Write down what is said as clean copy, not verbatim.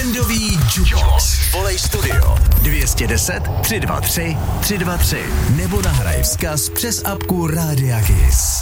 Trendový Jukebox. Volej studio 210 323 323 nebo nahraj vzkaz přes apku Rádia Kiss.